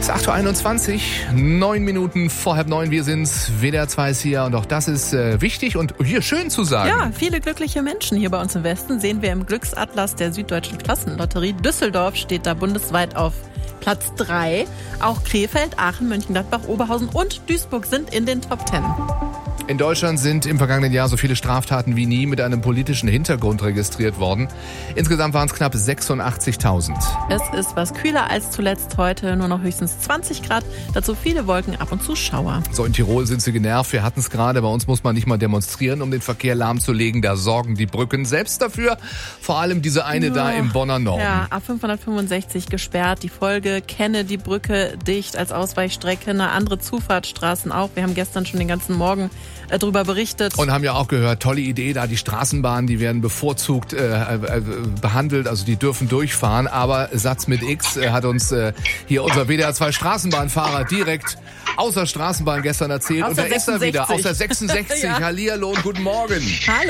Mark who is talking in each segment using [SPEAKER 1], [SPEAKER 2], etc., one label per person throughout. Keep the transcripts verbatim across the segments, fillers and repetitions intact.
[SPEAKER 1] Es ist acht Uhr einundzwanzig, neun Minuten vor halb neun. Wir sind's, W D R zwei ist hier und auch das ist äh, wichtig und hier schön zu sagen.
[SPEAKER 2] Ja, viele glückliche Menschen hier bei uns im Westen sehen wir im Glücksatlas der Süddeutschen Klassenlotterie. Düsseldorf steht da bundesweit auf Platz drei. Auch Krefeld, Aachen, Mönchengladbach, Oberhausen und Duisburg sind in den Top Ten.
[SPEAKER 1] In Deutschland sind im vergangenen Jahr so viele Straftaten wie nie mit einem politischen Hintergrund registriert worden. Insgesamt waren es knapp sechsundachtzigtausend.
[SPEAKER 2] Es ist was kühler als zuletzt heute, nur noch höchstens zwanzig Grad. Dazu viele Wolken, ab und zu Schauer.
[SPEAKER 1] So, in Tirol sind sie genervt. Wir hatten es gerade. Bei uns muss man nicht mal demonstrieren, um den Verkehr lahmzulegen. Da sorgen die Brücken selbst dafür. Vor allem diese eine da im Bonner Norden.
[SPEAKER 2] Ja, A fünfhundertfünfundsechzig gesperrt. Die Folge, kenne die Brücke dicht als Ausweichstrecke. Eine andere Zufahrtsstraßen auch. Wir haben gestern schon den ganzen Morgen darüber berichtet.
[SPEAKER 1] Und haben ja auch gehört, tolle Idee da, die Straßenbahnen, die werden bevorzugt äh, äh, behandelt, also die dürfen durchfahren, aber Satz mit X äh, hat uns äh, hier unser W D R zwei Straßenbahnfahrer direkt aus der Straßenbahn gestern erzählt.
[SPEAKER 2] Aus
[SPEAKER 1] und da
[SPEAKER 2] der
[SPEAKER 1] ist er wieder, aus der sechsundsechzig.
[SPEAKER 2] Ja.
[SPEAKER 1] Hallihallo und guten Morgen.
[SPEAKER 2] Hallo.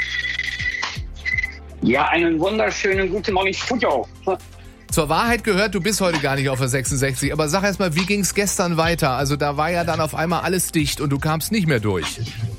[SPEAKER 3] Ja, einen wunderschönen guten Morgen, Studio.
[SPEAKER 1] Zur Wahrheit gehört, du bist heute gar nicht auf der sechsundsechzig, aber sag erst mal, wie ging's gestern weiter? Also da war ja dann auf einmal alles dicht und du kamst nicht mehr durch.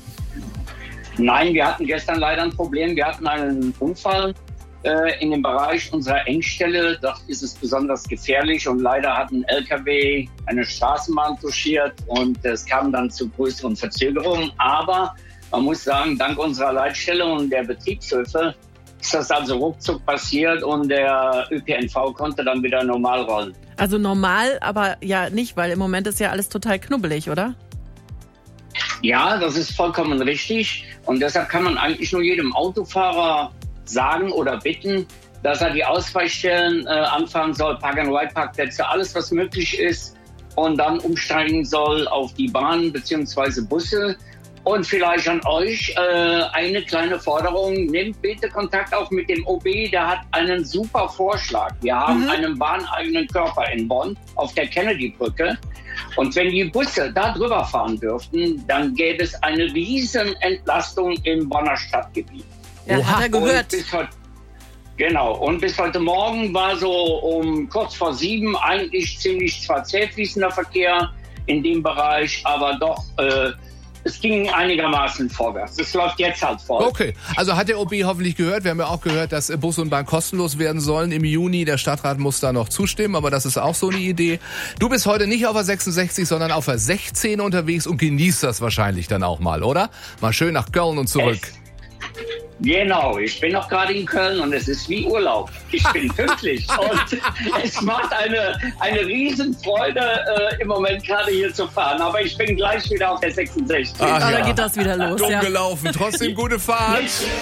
[SPEAKER 3] Nein, wir hatten gestern leider ein Problem. Wir hatten einen Unfall äh, in dem Bereich unserer Engstelle. Dort ist es besonders gefährlich und leider hat ein L K W eine Straßenbahn touchiert und es kam dann zu größeren Verzögerungen. Aber man muss sagen, dank unserer Leitstelle und der Betriebshilfe ist das also ruckzuck passiert und der Ö P N V konnte dann wieder normal rollen.
[SPEAKER 2] Also normal, aber ja nicht, weil im Moment ist ja alles total knubbelig, oder?
[SPEAKER 3] Ja, das ist vollkommen richtig. Und deshalb kann man eigentlich nur jedem Autofahrer sagen oder bitten, dass er die Ausweichstellen äh, anfahren soll, Park-and-Ride-Parkplätze, alles was möglich ist und dann umsteigen soll auf die Bahn bzw. Busse. Und vielleicht an euch äh, eine kleine Forderung. Nehmt bitte Kontakt auf mit dem O B. Der hat einen super Vorschlag. Wir haben mhm. einen bahneigenen Körper in Bonn auf der Kennedy-Brücke. Und wenn die Busse da drüber fahren dürften, dann gäbe es eine riesen Entlastung im Bonner Stadtgebiet.
[SPEAKER 2] Ja, hat er gehört.
[SPEAKER 3] Und heute, genau. Und bis heute Morgen war so um kurz vor sieben eigentlich ziemlich zwar zäh fließender Verkehr in dem Bereich, aber doch... Äh, Es ging einigermaßen vorwärts. Es läuft jetzt halt vor.
[SPEAKER 1] Okay, also hat der O B hoffentlich gehört. Wir haben ja auch gehört, dass Bus und Bahn kostenlos werden sollen im Juni. Der Stadtrat muss da noch zustimmen, aber das ist auch so eine Idee. Du bist heute nicht auf der sechsundsechzig, sondern auf der sechzehn unterwegs und genießt das wahrscheinlich dann auch mal, oder? Mal schön nach Köln und zurück.
[SPEAKER 3] Es Genau, ich bin noch gerade in Köln und es ist wie Urlaub. Ich bin pünktlich und es macht eine, eine Riesenfreude, äh, im Moment gerade hier zu fahren. Aber ich bin gleich wieder auf der sechsundsechzig.
[SPEAKER 1] Ach,
[SPEAKER 2] ah,
[SPEAKER 1] ja.
[SPEAKER 2] Dann geht das wieder los.
[SPEAKER 1] Dumm
[SPEAKER 2] ja.
[SPEAKER 1] gelaufen, trotzdem gute Fahrt.